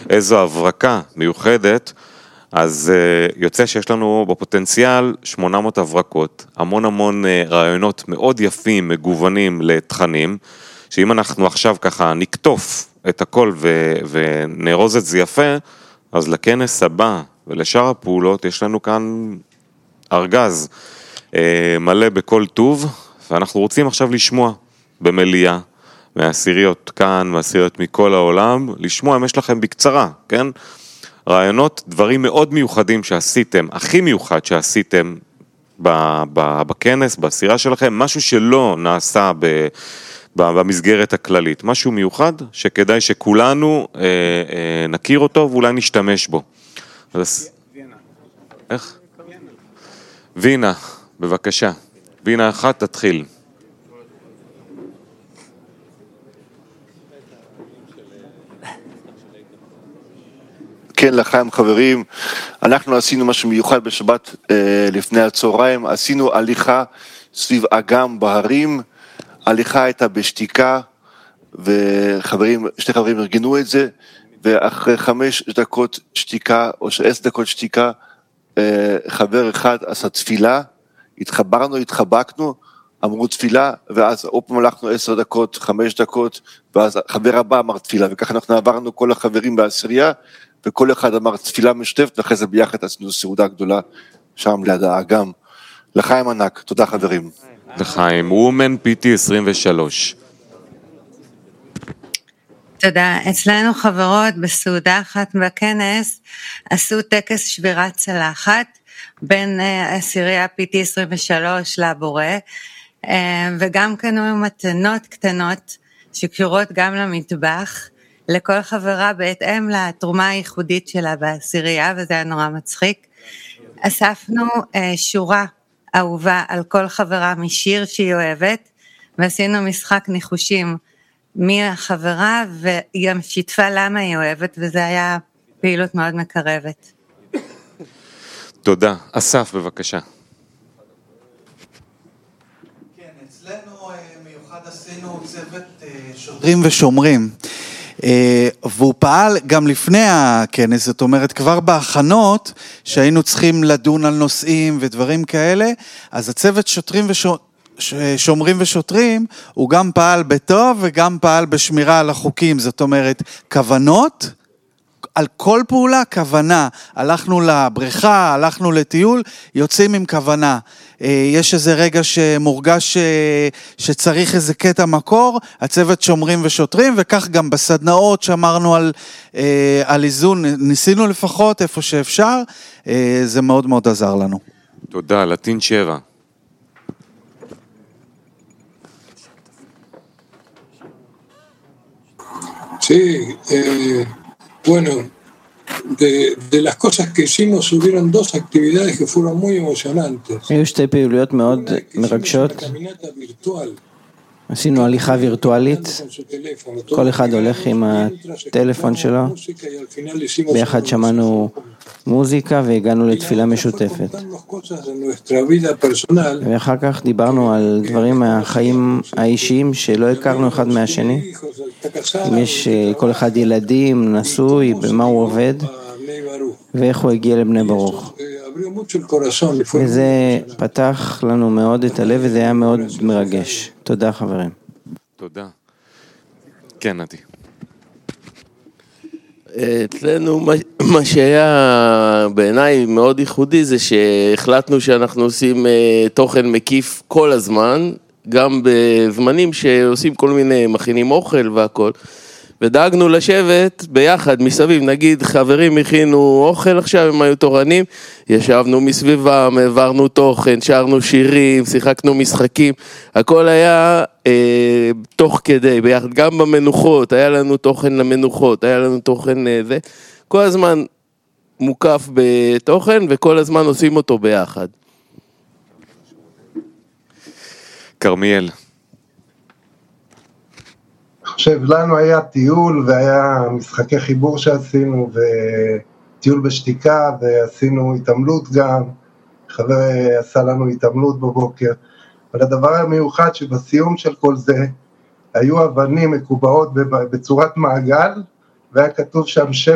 איזו הברקה מיוחדת, אז יוצא שיש לנו בפוטנציאל 800 הברקות, המון רעיונות מאוד יפים, מגוונים לתכנים, שאם אנחנו עכשיו ככה נקטוף את הכל ונארוז את זה יפה, אז לכנס הבא ולשאר הפעולות יש לנו כאן ארגז מלא בכל טוב, ואנחנו רוצים עכשיו לשמוע במליאה, מהעשיריות כאן, מהעשיריות מכל העולם, לשמוע אם יש לכם בקצרה, כן? רעיונות, דברים מאוד מיוחדים שעשיתם, הכי מיוחד שעשיתם בכנס, בעשירה שלכם, משהו שלא נעשה במסגרת הכללית, משהו מיוחד שכדאי שכולנו נכיר אותו ואולי נשתמש בו. וינה. איך? וינה, בבקשה. וינה אחת, תתחיל. כן, לחיים חברים, אנחנו עשינו משהו מיוחד בשבת לפני הצהריים, עשינו הליכה סביב אגם בהרים, הליכה הייתה בשתיקה, וחברים, שני חברים ארגנו את זה, ואחרי 5 דקות שתיקה, או 10 דקות שתיקה, חבר אחד עשה תפילה, התחבקנו, אמרו תפילה, ואז עוד פעם הלכנו 10 דקות, 5 דקות, ואז חבר הבא אמר תפילה, וככה אנחנו עברנו כל החברים בעשירייה, וכל אחד אמר תפילה משותפת, ואחרי זה ביחד עשינו סעודה גדולה, שם ליד האגם. לחיים ענק, תודה חברים. לחיים, וומן PT 23. תודה. אצלנו חברות בסעודה אחת בכנס, עשו טקס שבירת צלחת, בין עשירייה PT 23 לבורא, וגם קנו מתנות קטנות, שקשורות גם למטבח, לכל חברה בהתאם לתרומה הייחודית שלה בעשירייה, וזה היה נורא מצחיק. אספנו שורה אהובה על כל חברה משיר שהיא אוהבת, ועשינו משחק ניחושים מי החברה, והיא גם שיתפה למה היא אוהבת, וזה היה פעילות מאוד מקרבת. תודה. אסף, בבקשה. כן, אצלנו מיוחד עשינו צוות שוטרים ושומרים, והוא פעל גם לפני הכנס, זאת אומרת כבר בהכנות שהיינו צריכים לדון על נושאים ודברים כאלה, אז הצוות שומרים ושוטרים הוא גם פעל בטוב וגם פעל בשמירה על החוקים, זאת אומרת כוונות, על כל פעולה כוונה, הלכנו לבריכה, הלכנו לטיול, יוצאים עם כוונה. יש איזה רגע שמורגש שצריך איזה קטע מקור, הצוות שומרים ושוטרים, וכך גם בסדנאות שאמרנו על איזון, ניסינו לפחות איפה שאפשר, זה מאוד מאוד עזר לנו. תודה, לטין 7. Sí, bueno, de las cosas que hicimos hubieron 2 actividades que fueron muy emocionantes. היו 2 פעילויות מאוד מרגשות. עשינו הליכה וירטואלית, כל אחד הולך עם הטלפון שלו, ביחד שמענו מוזיקה והגענו לתפילה משותפת. ואחר כך דיברנו על דברים מהחיים האישיים שלא הכרנו אחד מהשני. אם יש כל אחד ילדים, נשוי, במה הוא עובד, ואיך הוא הגיע לבני ברוך. וזה פתח לנו מאוד את הלב, וזה היה מאוד מרגש. תודה חברים. תודה. כן, נתי. אצלנו מה שהיה בעיניי מאוד ייחודי זה שהחלטנו שאנחנו עושים תוכן מקיף כל הזמן, גם בזמנים שעושים כל מיני מכינים אוכל והכל, ודאגנו לשבת ביחד מסביב, נגיד חברים הכינו אוכל עכשיו, הם היו תורנים, ישבנו מסביבם, העברנו תוכן, שרנו שירים, שיחקנו משחקים, הכל היה תוך כדי, ביחד, גם במנוחות, היה לנו תוכן למנוחות, היה לנו תוכן זה, כל הזמן מוקף בתוכן וכל הזמן עושים אותו ביחד. קרמיאל. חושב, לנו היה טיול והיה משחקי חיבור שעשינו וטיול בשתיקה ועשינו התעמלות גם, חבר עשה לנו התעמלות בבוקר, אבל הדבר המיוחד שבסיום של כל זה, היו אבנים מקובעות בצורת מעגל, והיה כתוב שם שם